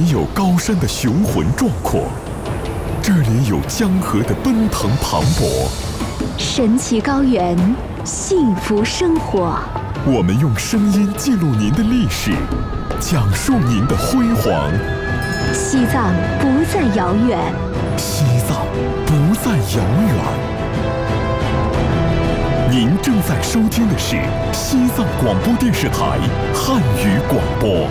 有高山的雄浑壮阔，这里有江河的奔腾磅礴， 神奇高原，幸福生活。 我们用声音记录您的历史，讲述您的辉煌。 西藏不再遥远， 西藏不再遥远。您正在收听的是西藏广播电视台汉语广播。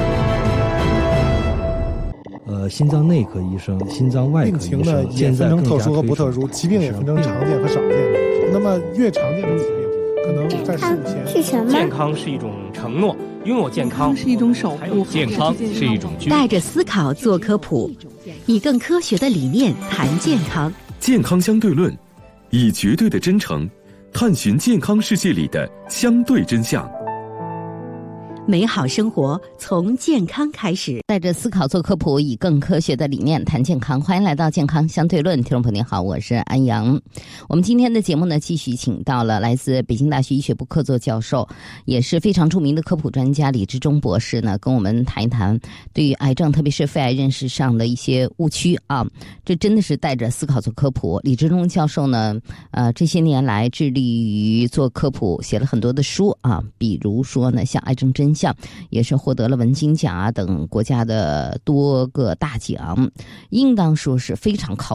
心脏内科医生、心脏外科医生， 病情呢也分成特殊和不特殊，疾病也分成常见和少见。那么越常见的疾病，可能在15前是什么？ 健康是一种承诺，拥有健康是一种守护， 健康是一种带着思考做科普，以更科学的理念谈健康。 健康相对论，以绝对的真诚探寻健康世界里的相对真相。 美好生活从健康开始， 带着思考做科普，以更科学的理念谈健康。欢迎来到健康相对论，听众朋友您好，我是安阳。我们今天的节目呢，继续请到了来自北京大学医学部客座教授，也是非常著名的科普专家李志忠博士呢，跟我们谈一谈对于癌症，特别是肺癌认识上的一些误区啊。这真的是带着思考做科普。李志忠教授呢，这些年来致力于做科普，写了很多的书啊，比如说呢，像《癌症真相》。也是获得了文津奖啊等国家的多个大奖，应当说是非常靠